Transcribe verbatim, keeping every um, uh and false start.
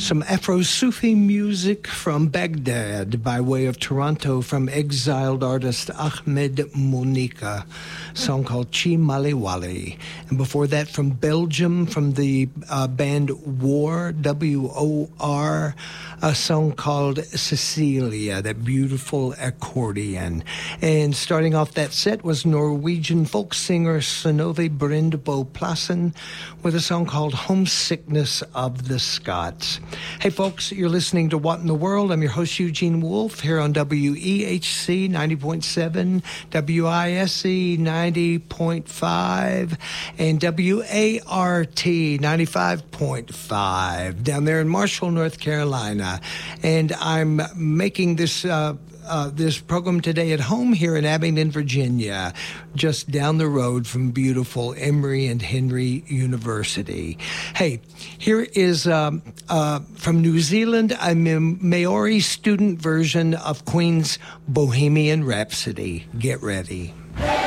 Some Afro-Sufi music from Baghdad by way of Toronto from exiled artist Ahmed Monika, a song called Chi Mali Wali. And before that, from Belgium, from the uh, band War, W O R, a song called Cecilia, that beautiful accordion. And starting off that set was Norwegian folk singer Synnøve Brindbo Plassen with a song called Homesickness of the Scots. Hey folks, you're listening to What in the World. I'm your host Eugene Wolf here on W E H C ninety point seven, W I S E ninety point five, and W A R T ninety-five point five down there in Marshall, North Carolina. And I'm making this uh, Uh, this program today at home here in Abingdon, Virginia, just down the road from beautiful Emory and Henry University. Hey, here is um, uh, from New Zealand, a Maori student version of Queen's Bohemian Rhapsody. Get ready.